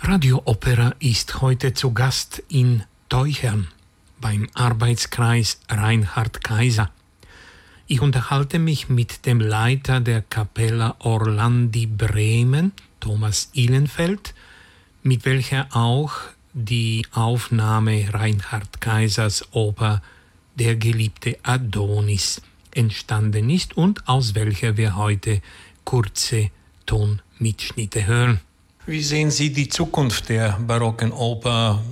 Radio Opera ist heute zu Gast in Teuchern beim Arbeitskreis Reinhard Kaiser. Ich unterhalte mich mit dem Leiter der Capella Orlandi Bremen, Thomas Ihlenfeld, mit welcher auch die Aufnahme Reinhard Kaisers Oper Der geliebte Adonis entstanden ist und aus welcher wir heute kurze Tonmitschnitte hören. Wie sehen Sie die Zukunft der barocken Oper